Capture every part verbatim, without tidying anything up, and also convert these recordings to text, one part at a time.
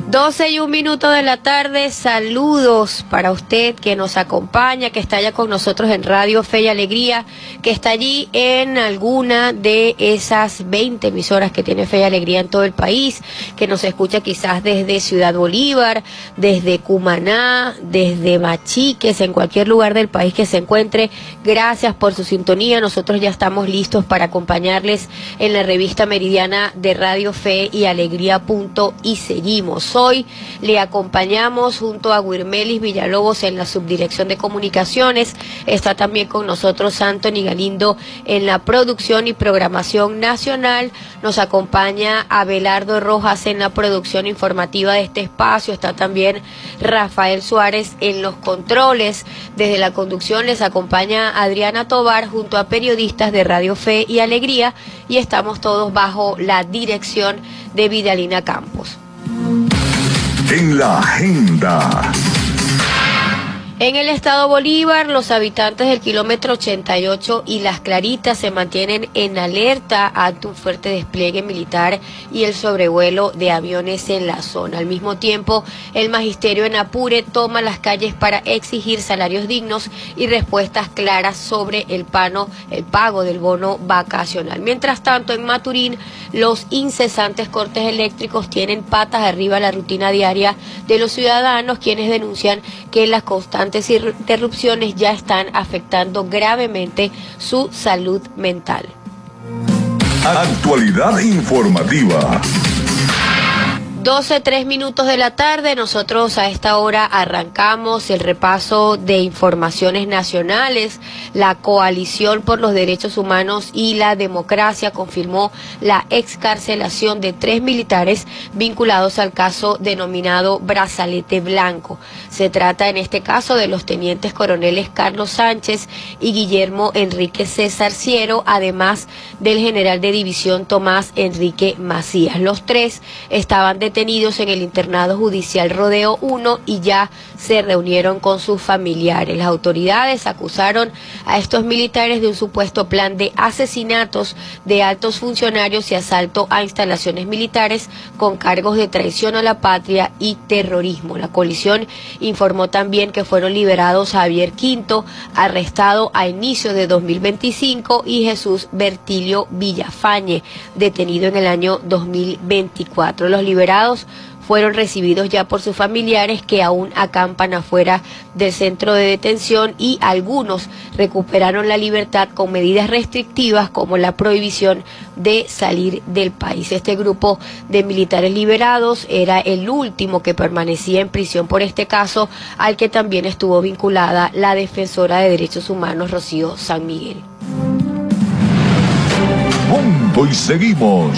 doce y un minuto de la tarde, saludos para usted que nos acompaña, que está allá con nosotros en Radio Fe y Alegría, que está allí en alguna de esas veinte emisoras que tiene Fe y Alegría en todo el país, que nos escucha quizás desde Ciudad Bolívar, desde Cumaná, desde Machiques, en cualquier lugar del país que se encuentre. Gracias por su sintonía, nosotros ya estamos listos para acompañarles en la revista meridiana de Radio Fe y Alegría. Punto, y seguimos. Hoy le acompañamos junto a Guirmelis Villalobos en la subdirección de comunicaciones. Está también con nosotros Anthony Galindo en la producción y programación nacional. Nos acompaña Abelardo Rojas en la producción informativa de este espacio. Está también Rafael Suárez en los controles. Desde la conducción les acompaña Adriana Tobar junto a periodistas de Radio Fe y Alegría, y estamos todos bajo la dirección de Vidalina Campos. En la agenda. En el estado Bolívar, los habitantes del kilómetro ochenta y ocho y Las Claritas se mantienen en alerta ante un fuerte despliegue militar y el sobrevuelo de aviones en la zona. Al mismo tiempo, el magisterio en Apure toma las calles para exigir salarios dignos y respuestas claras sobre el, pano, el pago del bono vacacional. Mientras tanto, en Maturín, los incesantes cortes eléctricos tienen patas arriba la rutina diaria de los ciudadanos, quienes denuncian que las constantes interrupciones ya están afectando gravemente su salud mental. Actualidad informativa. doce, tres minutos de la tarde, nosotros a esta hora arrancamos el repaso de informaciones nacionales. La Coalición por los Derechos Humanos y la Democracia confirmó la excarcelación de tres militares vinculados al caso denominado Brazalete Blanco. Se trata en este caso de los tenientes coroneles Carlos Sánchez y Guillermo Enrique César Ciero, además del general de división Tomás Enrique Macías. Los tres estaban de detenidos en el internado judicial Rodeo uno y ya se reunieron con sus familiares. Las autoridades acusaron a estos militares de un supuesto plan de asesinatos de altos funcionarios y asalto a instalaciones militares con cargos de traición a la patria y terrorismo. La coalición informó también que fueron liberados Javier Quinto, arrestado a inicios de dos mil veinticinco, y Jesús Bertilio Villafañe, detenido en el año dos mil veinticuatro. Los liberados fueron recibidos ya por sus familiares, que aún acampan afuera del centro de detención, y algunos recuperaron la libertad con medidas restrictivas como la prohibición de salir del país. Este grupo de militares liberados era el último que permanecía en prisión por este caso, al que también estuvo vinculada la defensora de derechos humanos Rocío San Miguel. Punto y seguimos.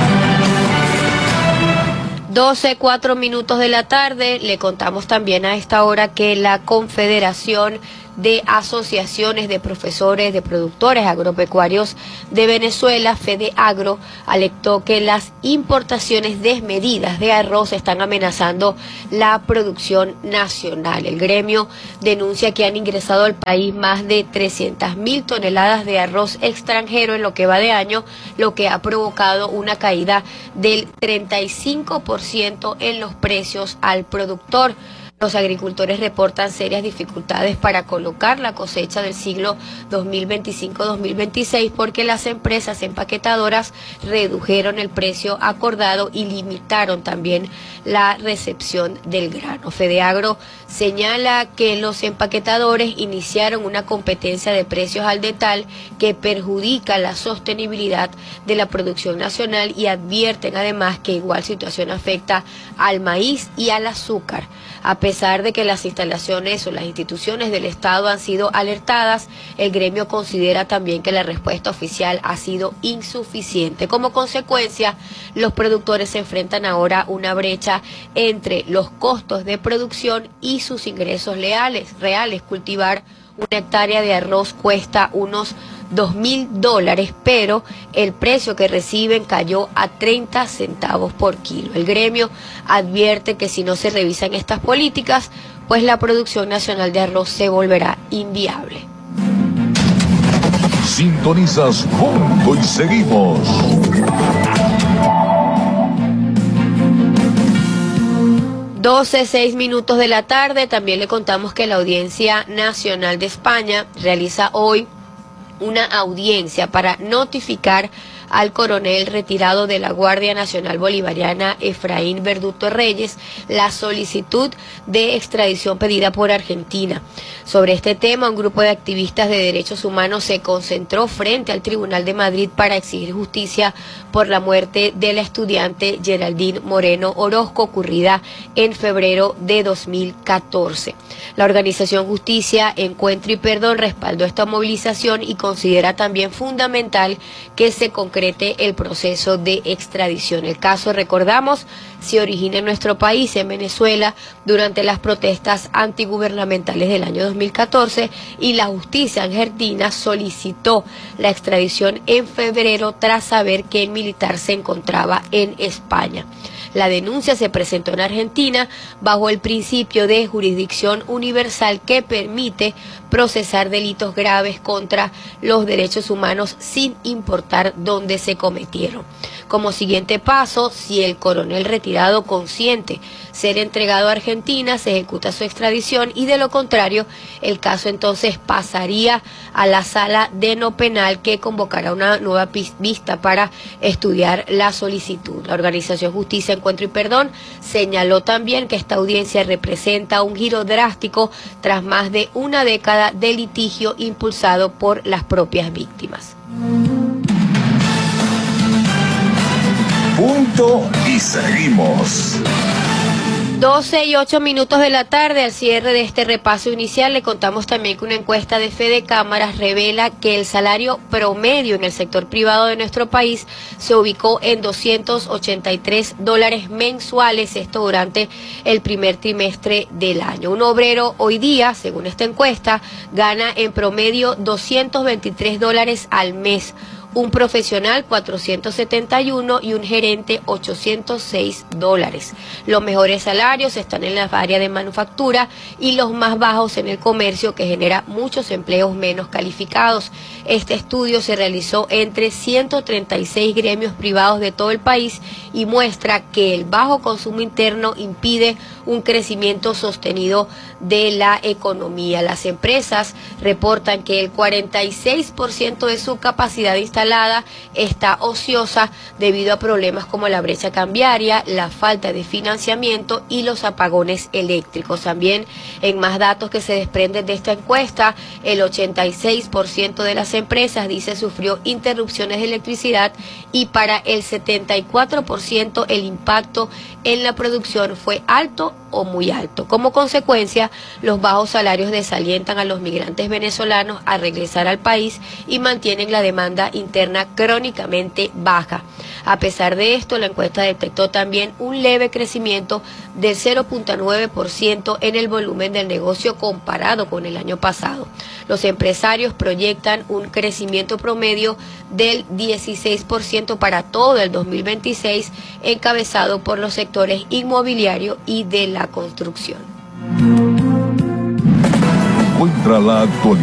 doce, cuatro minutos de la tarde, le contamos también a esta hora que la Confederación de Asociaciones de Profesores de Productores Agropecuarios de Venezuela, FEDEAGRO, alertó que las importaciones desmedidas de arroz están amenazando la producción nacional. El gremio denuncia que han ingresado al país más de trescientas mil toneladas de arroz extranjero en lo que va de año, lo que ha provocado una caída del treinta y cinco por ciento en los precios al productor. Los agricultores reportan serias dificultades para colocar la cosecha del siglo dos mil veinticinco dos mil veintiséis porque las empresas empaquetadoras redujeron el precio acordado y limitaron también la recepción del grano. FEDEAGRO señala que los empaquetadores iniciaron una competencia de precios al detal que perjudica la sostenibilidad de la producción nacional, y advierten además que igual situación afecta al maíz y al azúcar. A pesar de que las instalaciones o las instituciones del Estado han sido alertadas, el gremio considera también que la respuesta oficial ha sido insuficiente. Como consecuencia, los productores se enfrentan ahora a una brecha entre los costos de producción y sus ingresos reales. reales. Cultivar una hectárea de arroz cuesta unos dos mil dólares, pero el precio que reciben cayó a treinta centavos por kilo. El gremio advierte que si no se revisan estas políticas, pues la producción nacional de arroz se volverá inviable. Sintonizas Punto y Seguimos. doce, seis minutos de la tarde. También le contamos que la Audiencia Nacional de España realiza hoy una audiencia para notificar al coronel retirado de la Guardia Nacional Bolivariana, Efraín Verduto Reyes, la solicitud de extradición pedida por Argentina. Sobre este tema, un grupo de activistas de derechos humanos se concentró frente al Tribunal de Madrid para exigir justicia por la muerte de la estudiante Geraldine Moreno Orozco, ocurrida en febrero de dos mil catorce. La organización Justicia, Encuentro y Perdón respaldó esta movilización y considera también fundamental que se concrete el proceso de extradición. El caso, recordamos, se origina en nuestro país, en Venezuela, durante las protestas antigubernamentales del año dos mil catorce, y la justicia argentina solicitó la extradición en febrero tras saber que el militar se encontraba en España. La denuncia se presentó en Argentina bajo el principio de jurisdicción universal que permite procesar delitos graves contra los derechos humanos sin importar dónde se cometieron. Como siguiente paso, si el coronel retirado consiente ser entregado a Argentina, se ejecuta su extradición, y de lo contrario, el caso entonces pasaría a la sala de no penal, que convocará una nueva vista para estudiar la solicitud. La organización Justicia, Encuentro y Perdón señaló también que esta audiencia representa un giro drástico tras más de una década de litigio impulsado por las propias víctimas. Punto y seguimos. doce y ocho minutos de la tarde. Al cierre de este repaso inicial, le contamos también que una encuesta de Fede Cámaras revela que el salario promedio en el sector privado de nuestro país se ubicó en doscientos ochenta y tres dólares mensuales, esto durante el primer trimestre del año. Un obrero hoy día, según esta encuesta, gana en promedio doscientos veintitrés dólares al mes, un profesional cuatrocientos setenta y uno y un gerente ochocientos seis dólares. Los mejores salarios están en la área de manufactura y los más bajos en el comercio, que genera muchos empleos menos calificados. Este estudio se realizó entre ciento treinta y seis gremios privados de todo el país y muestra que el bajo consumo interno impide un crecimiento sostenido de la economía. Las empresas reportan que el cuarenta y seis por ciento de su capacidad instalada está ociosa debido a problemas como la brecha cambiaria, la falta de financiamiento y los apagones eléctricos. También, en más datos que se desprenden de esta encuesta, el ochenta y seis por ciento de las empresas dice sufrió interrupciones de electricidad, y para el setenta y cuatro por ciento el impacto en la producción fue alto o muy alto. Como consecuencia, los bajos salarios desalientan a los migrantes venezolanos a regresar al país y mantienen la demanda interna crónicamente baja. A pesar de esto, la encuesta detectó también un leve crecimiento del cero punto nueve por ciento en el volumen del negocio comparado con el año pasado. Los empresarios proyectan un crecimiento promedio del dieciséis por ciento para todo el dos mil veintiséis, encabezado por los sectores inmobiliario y de la construcción. Encuentra la actualidad.